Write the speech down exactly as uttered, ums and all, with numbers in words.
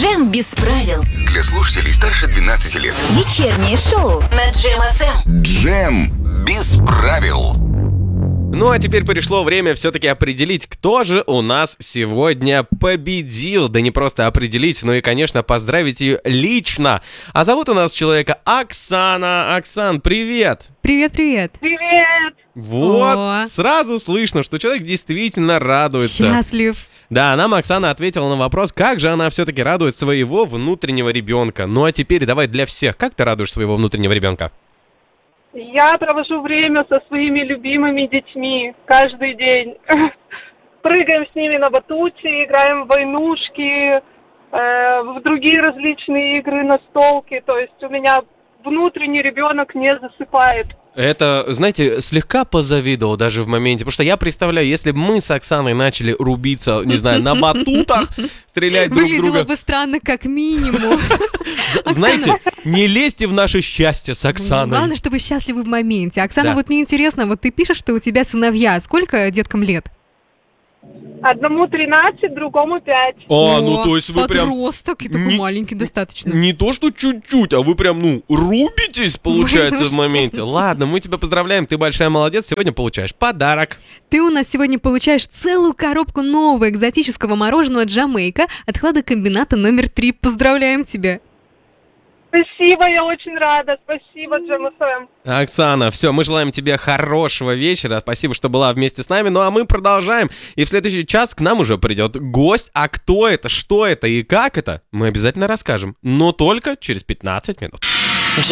Джем без правил. Для слушателей старше двенадцати лет. Вечернее шоу на Джем эф эм. Джем без правил. Ну а теперь пришло время все-таки определить, кто же у нас сегодня победил. Да не просто определить, но и, конечно, поздравить ее лично. А зовут у нас человека Оксана. Оксан, привет! Привет-привет! Привет! Вот, О. сразу слышно, что человек действительно радуется. Счастлив! Да, нам Оксана ответила на вопрос, как же она все-таки радует своего внутреннего ребенка. Ну а теперь давай для всех, как ты радуешь своего внутреннего ребенка? Я провожу время со своими любимыми детьми каждый день. Прыгаем с ними на батуте, играем в войнушки, э, в другие различные игры, настолки. То есть у меня внутренний ребенок не засыпает. Это, знаете, слегка позавидовал даже в моменте, потому что я представляю, если бы мы с Оксаной начали рубиться, не знаю, на батутах, стрелять друг в Выглядело друга. бы странно, как минимум. Знаете, не лезьте в наше счастье с Оксаной. Главное, чтобы счастливы в моменте. Оксана, Да. вот мне интересно, вот ты пишешь, что у тебя сыновья. Сколько деткам лет? Одному тринадцать, другому пять. А, ну то есть вы прям подросток, и такой не- маленький достаточно. не то что чуть-чуть, а вы прям, ну, рубитесь, получается, Ну в что моменте. Ладно, мы тебя поздравляем, ты большая молодец, сегодня получаешь подарок. Ты у нас сегодня получаешь целую коробку нового экзотического мороженого Джамейка от хладокомбината номер три. Поздравляем тебя! Спасибо, я очень рада. Спасибо, Джем эф эм. Оксана, все, мы желаем тебе хорошего вечера. Спасибо, что была вместе с нами. Ну а мы продолжаем. И в следующий час к нам уже придет гость. А кто это, что это и как это, мы обязательно расскажем. Но только через пятнадцать минут.